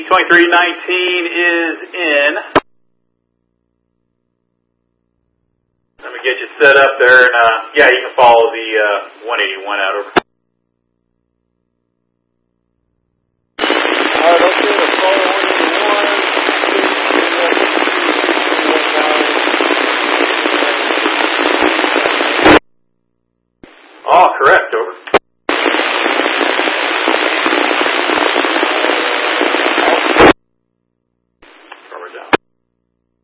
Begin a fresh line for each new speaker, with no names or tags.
2319 is in. Let me get you set up there, and yeah, you can follow the 181 out over.
All right,